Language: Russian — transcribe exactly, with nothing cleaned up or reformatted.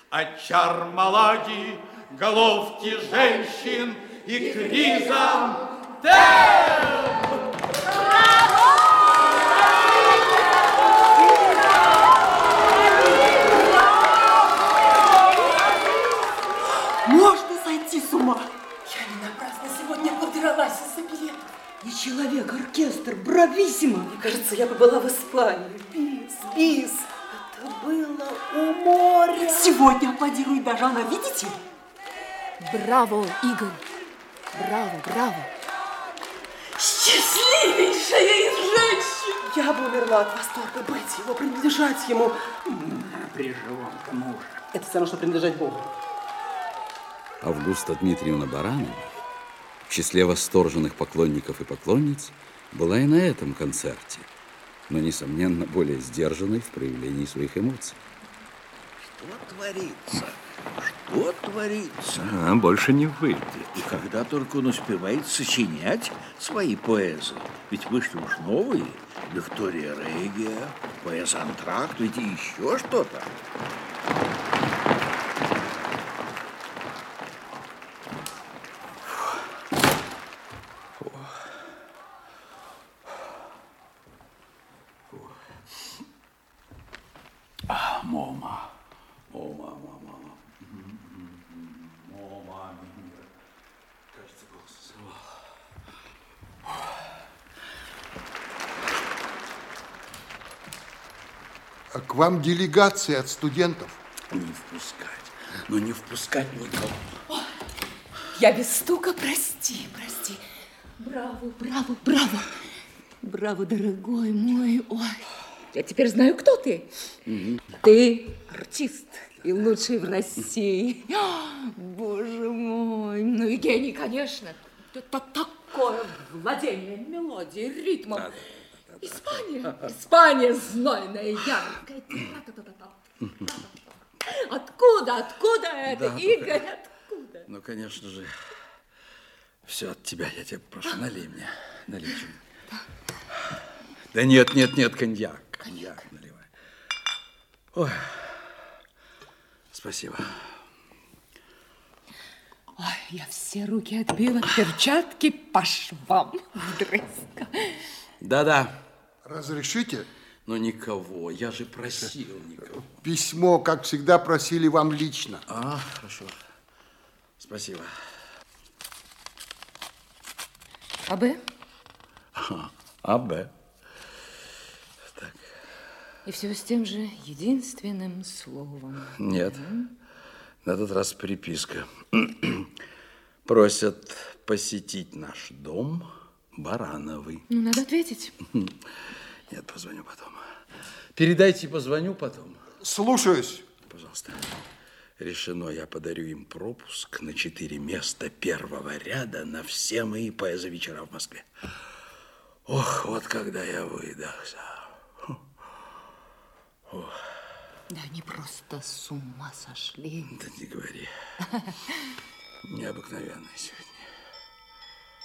А Чармалади, головки женщин и хризантем! Можно сойти с ума. Я не напрасно сегодня подралась из-за билетов. И человек, оркестр, брависсимо. Мне кажется, я бы была в Испании. Бис, бис. Это было у моря. Сегодня аплодирует даже она, видите? Браво, Игорь. Браво, браво. Счастливейшая из женщин. Я бы умерла от восторга быть его, принадлежать ему. При живом-то муже. Это все равно, что принадлежать Богу. Августа Дмитриевна Баранова в числе восторженных поклонников и поклонниц была и на этом концерте, но, несомненно, более сдержанной в проявлении своих эмоций. Что творится? Что творится? А, больше не выйдет. И когда только он успевает сочинять свои поэзии. Ведь вышли уж новые. Виктория Регия, поэз-антракт, ведь и еще что-то. Мома. Мома, мама. Мома, мир. Кажется, голос. А к вам делегация от студентов. Не впускать. Ну, не впускать никого. Ой, я без стука, прости, прости. Браво, браво, браво. Браво, дорогой мой. Ой, я теперь знаю, кто ты. Угу. Ты артист и лучший в России. Боже мой. Ну и гений, конечно. Это такое владение мелодией, ритмом. Да, да, да, да, Испания, да. Испания знойная, яркая. Откуда, откуда это, да, Игорь, ну, откуда? Ну, конечно же, все от тебя. Я тебя прошу, налей мне. Налей чего. Да. Да нет, нет, нет, коньяк. Коньяк наливай. Ой, спасибо. Ой, я все руки отбила, перчатки по швам вдрызг. Да-да. Разрешите? Но никого, я же просил никого. Письмо, как всегда, просили вам лично. А, хорошо. Спасибо. АБ? АБ. Так. И все с тем же единственным словом. Нет, на этот раз приписка. Просят посетить наш дом Барановы. Ну, надо ответить. Нет, позвоню потом. Передайте, позвоню потом. Слушаюсь. Пожалуйста. Решено, я подарю им пропуск на четыре места первого ряда на все мои поэзовечера в Москве. Ох, вот когда я выдохся. Ох. Да они просто с ума сошли. Да не говори. Необыкновенный сегодня.